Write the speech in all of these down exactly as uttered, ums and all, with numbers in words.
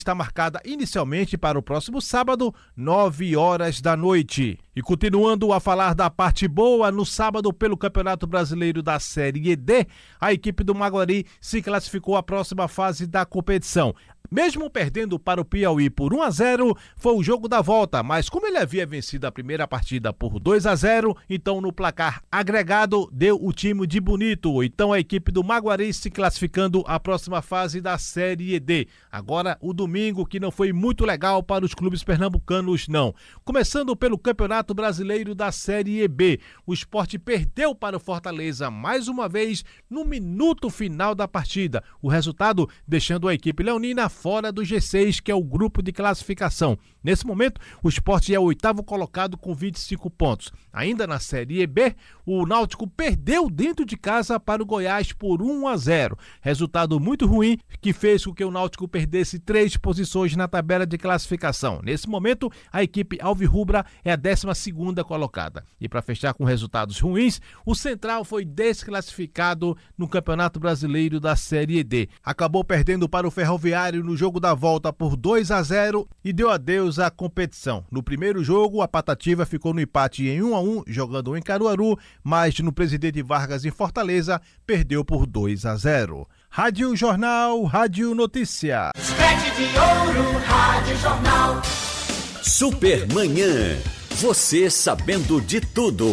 está marcada inicialmente para o próximo sábado, nove horas da noite. E continuando a falar da parte boa, no sábado pelo Campeonato Brasileiro da Série D, a equipe do Maguari se classificou à próxima fase da competição. Mesmo perdendo para o Piauí por um a zero, foi o jogo da volta, mas como ele havia vencido a primeira partida por dois a zero, então no placar agregado deu o time de Bonito. Então a equipe do Maguari se classificando à próxima fase da Série D. Agora o domingo, que não foi muito legal para os clubes pernambucanos, não. Começando pelo Campeonato Brasileiro da Série B, o Sport perdeu para o Fortaleza mais uma vez no minuto final da partida. O resultado deixando a equipe leonina fora do G seis, que é o grupo de classificação. Nesse momento, o Sport é o oitavo colocado com vinte e cinco pontos. Ainda na Série B, o Náutico perdeu dentro de casa para o Goiás por um a zero. Resultado muito ruim que fez com que o Náutico perdesse três posições na tabela de classificação. Nesse momento, a equipe alvirrubra é a décima segunda colocada. E para fechar com resultados ruins, o Central foi desclassificado no Campeonato Brasileiro da Série D. Acabou perdendo para o Ferroviário no jogo da volta por dois a zero e deu adeus à competição. No primeiro jogo, a Patativa ficou no empate em um a um, jogando em Caruaru, mas no Presidente Vargas em Fortaleza, perdeu por dois a zero. Rádio Jornal, Rádio Notícia. Escrete de ouro, Rádio Jornal. Supermanhã, você sabendo de tudo.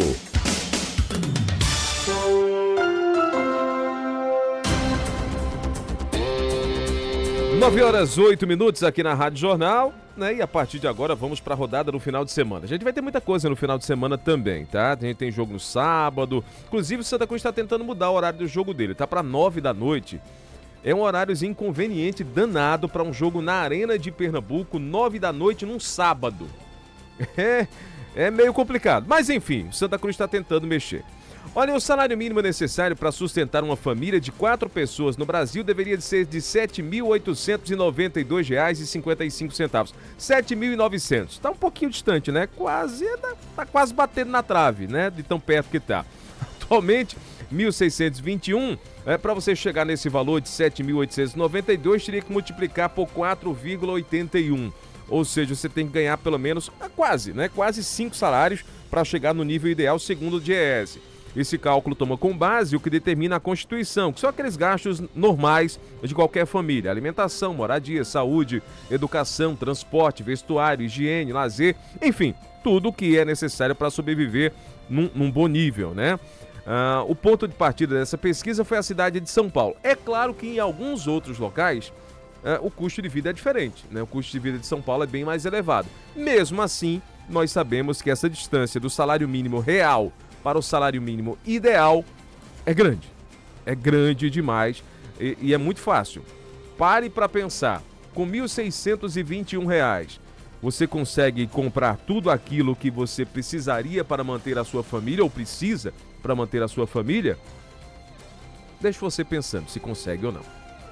nove horas e oito minutos aqui na Rádio Jornal, né? E a partir de agora vamos para a rodada no final de semana. A gente vai ter muita coisa no final de semana também, tá? A gente tem jogo no sábado. Inclusive o Santa Cruz está tentando mudar o horário do jogo dele. Tá para nove da noite. É um horário inconveniente, danado para um jogo na Arena de Pernambuco, nove da noite num sábado. É, é meio complicado. Mas enfim, o Santa Cruz está tentando mexer. Olha, o salário mínimo necessário para sustentar uma família de quatro pessoas no Brasil deveria ser de sete mil oitocentos e noventa e dois reais e cinquenta e cinco centavos. sete mil e novecentos. Está um pouquinho distante, né? Quase, tá quase batendo na trave, né? De tão perto que está. Atualmente, mil seiscentos e vinte e um, é, para você chegar nesse valor de sete mil oitocentos e noventa e dois, teria que multiplicar por quatro vírgula oitenta e um. Ou seja, você tem que ganhar pelo menos, quase, né? Quase cinco salários para chegar no nível ideal segundo o D E S. Esse cálculo toma como base o que determina a Constituição, que são aqueles gastos normais de qualquer família: alimentação, moradia, saúde, educação, transporte, vestuário, higiene, lazer, enfim, tudo o que é necessário para sobreviver num, num bom nível, né? Ah, o ponto de partida dessa pesquisa foi a cidade de São Paulo. É claro que em alguns outros locais ah, o custo de vida é diferente, né? O custo de vida de São Paulo é bem mais elevado. Mesmo assim, nós sabemos que essa distância do salário mínimo real para o salário mínimo ideal é grande. É grande demais e, e é muito fácil. Pare para pensar. Com mil seiscentos e vinte e um reais, você consegue comprar tudo aquilo que você precisaria para manter a sua família, ou precisa para manter a sua família? Deixe você pensando se consegue ou não.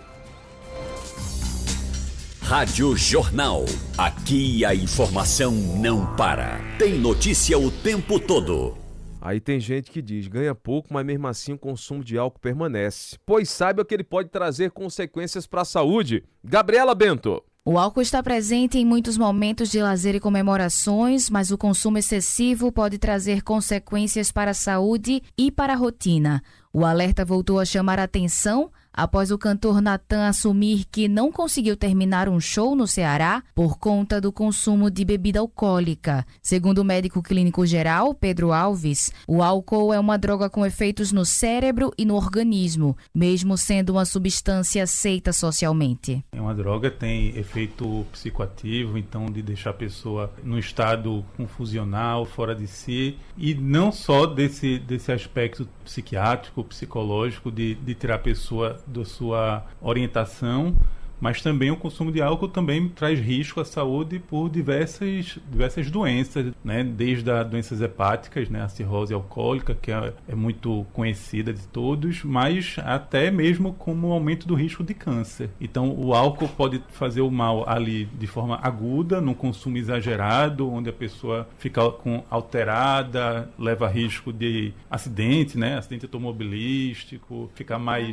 Rádio Jornal. Aqui a informação não para. Tem notícia o tempo todo. Aí tem gente que diz, ganha pouco, mas mesmo assim o consumo de álcool permanece. Pois saiba que ele pode trazer consequências para a saúde. Gabriela Bento. O álcool está presente em muitos momentos de lazer e comemorações, mas o consumo excessivo pode trazer consequências para a saúde e para a rotina. O alerta voltou a chamar a atenção após o cantor Natan assumir que não conseguiu terminar um show no Ceará por conta do consumo de bebida alcoólica. Segundo o médico clínico geral, Pedro Alves, o álcool é uma droga com efeitos no cérebro e no organismo, mesmo sendo uma substância aceita socialmente. É uma droga, tem efeito psicoativo, então de deixar a pessoa num estado confusional, fora de si, e não só desse, desse aspecto psiquiátrico, psicológico, de, de tirar a pessoa da sua orientação, mas também o consumo de álcool também traz risco à saúde por diversas, diversas doenças, né? Desde as doenças hepáticas, né? A cirrose alcoólica, que é, é muito conhecida de todos, mas até mesmo como o aumento do risco de câncer. Então o álcool pode fazer o mal ali de forma aguda, num consumo exagerado, onde a pessoa fica com, alterada, leva risco de acidente, né? Acidente automobilístico, fica mais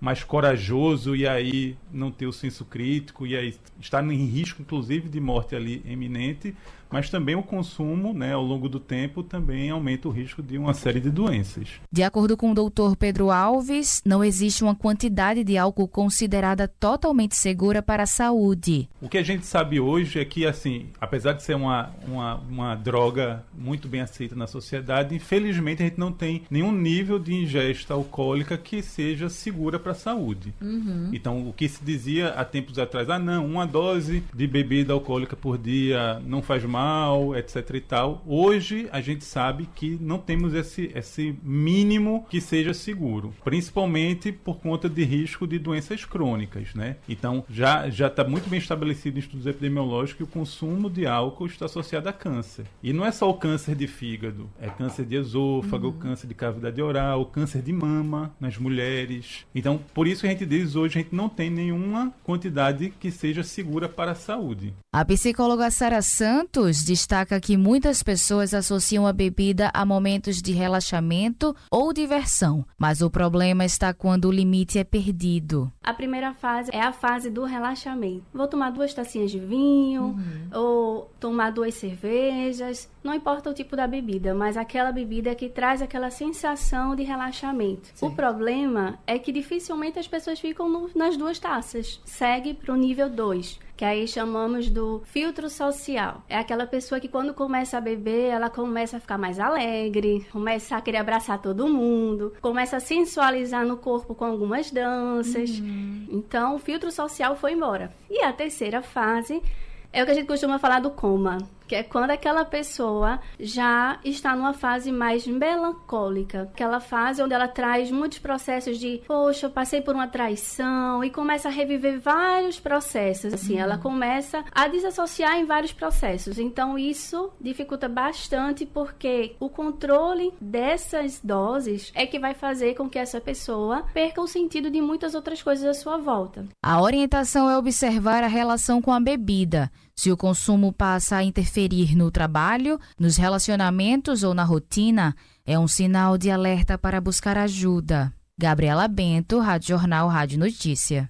mais corajoso e aí não ter o senso crítico e aí estar em risco, inclusive, de morte ali iminente, mas também o consumo, né, ao longo do tempo, também aumenta o risco de uma série de doenças. De acordo com o doutor Pedro Alves, não existe uma quantidade de álcool considerada totalmente segura para a saúde. O que a gente sabe hoje é que, assim, apesar de ser uma, uma, uma droga muito bem aceita na sociedade, infelizmente a gente não tem nenhum nível de ingesta alcoólica que seja segura para a saúde. Uhum. Então, o que se dizia há tempos atrás, ah não, uma dose de bebida alcoólica por dia não faz mal, etc e tal. Hoje a gente sabe que não temos esse, esse mínimo que seja seguro, principalmente por conta de risco de doenças crônicas, né? Então já já está muito bem estabelecido em estudos epidemiológicos que o consumo de álcool está associado a câncer. E não é só o câncer de fígado, é câncer de esôfago, uhum. câncer de cavidade oral, câncer de mama nas mulheres. Então, por isso que a gente diz hoje, a gente não tem nenhuma quantidade que seja segura para a saúde. A psicóloga Sara Santos destaca que muitas pessoas associam a bebida a momentos de relaxamento ou diversão, mas o problema está quando o limite é perdido. A primeira fase é a fase do relaxamento. Vou tomar duas tacinhas de vinho, uhum. ou tomar duas cervejas, não importa o tipo da bebida, mas aquela bebida que traz aquela sensação de relaxamento. Sim. O problema é que dificilmente as pessoas ficam no, nas duas taças. Segue para o nível dois. Que aí chamamos do filtro social. É aquela pessoa que quando começa a beber, ela começa a ficar mais alegre, começa a querer abraçar todo mundo, começa a sensualizar no corpo com algumas danças. Uhum. Então, o filtro social foi embora. E a terceira fase é o que a gente costuma falar do coma, que é quando aquela pessoa já está numa fase mais melancólica. Aquela fase onde ela traz muitos processos de, poxa, eu passei por uma traição, e começa a reviver vários processos. Assim, uhum. ela começa a desassociar em vários processos. Então, isso dificulta bastante, porque o controle dessas doses é que vai fazer com que essa pessoa perca o sentido de muitas outras coisas à sua volta. A orientação é observar a relação com a bebida. Se o consumo passa a interferir no trabalho, nos relacionamentos ou na rotina, é um sinal de alerta para buscar ajuda. Gabriela Bento, Rádio Jornal, Rádio Notícia.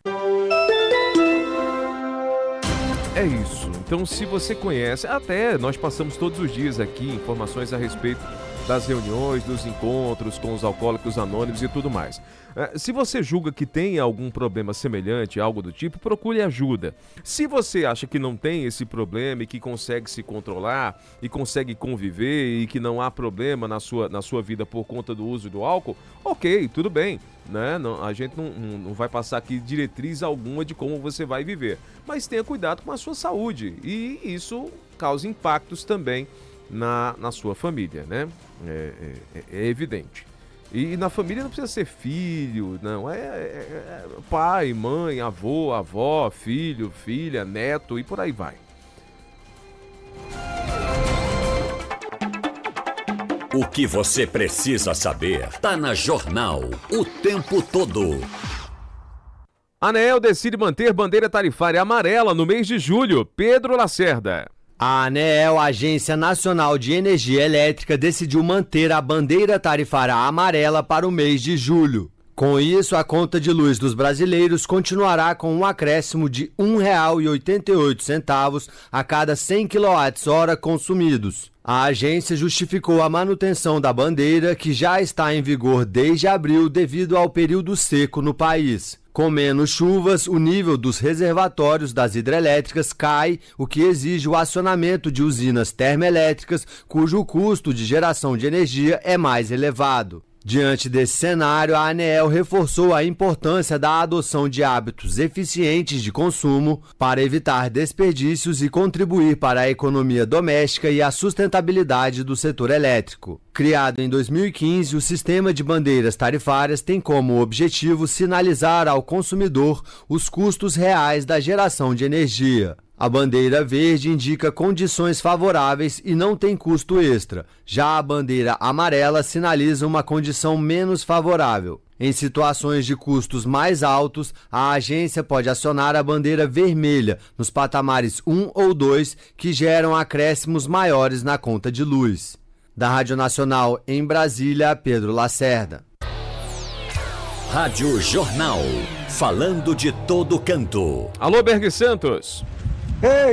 É isso. Então, se você conhece, até nós passamos todos os dias aqui informações a respeito das reuniões, dos encontros com os alcoólicos anônimos e tudo mais. Se você julga que tem algum problema semelhante, algo do tipo, procure ajuda. Se você acha que não tem esse problema e que consegue se controlar e consegue conviver e que não há problema na sua, na sua vida por conta do uso do álcool, ok, tudo bem, né? Não, a gente não, não, não vai passar aqui diretriz alguma de como você vai viver, mas tenha cuidado com a sua saúde e isso causa impactos também na, na sua família, né? É, é, é evidente. E na família não precisa ser filho, não, é, é, é pai, mãe, avô, avó, filho, filha, neto e por aí vai. O que você precisa saber tá na Jornal o tempo todo. A ANEEL decide manter bandeira tarifária amarela no mês de julho. Pedro Lacerda. A ANEEL, Agência Nacional de Energia Elétrica, decidiu manter a bandeira tarifária amarela para o mês de julho. Com isso, a conta de luz dos brasileiros continuará com um acréscimo de um real e oitenta e oito centavos a cada cem quilowatt-hora consumidos. A agência justificou a manutenção da bandeira, que já está em vigor desde abril devido ao período seco no país. Com menos chuvas, o nível dos reservatórios das hidrelétricas cai, o que exige o acionamento de usinas termoelétricas, cujo custo de geração de energia é mais elevado. Diante desse cenário, a ANEEL reforçou a importância da adoção de hábitos eficientes de consumo para evitar desperdícios e contribuir para a economia doméstica e a sustentabilidade do setor elétrico. Criado em dois mil e quinze, o sistema de bandeiras tarifárias tem como objetivo sinalizar ao consumidor os custos reais da geração de energia. A bandeira verde indica condições favoráveis e não tem custo extra. Já a bandeira amarela sinaliza uma condição menos favorável. Em situações de custos mais altos, a agência pode acionar a bandeira vermelha nos patamares um ou dois, que geram acréscimos maiores na conta de luz. Da Rádio Nacional em Brasília, Pedro Lacerda. Rádio Jornal. Falando de todo canto. Alô, Berg Santos. Ei,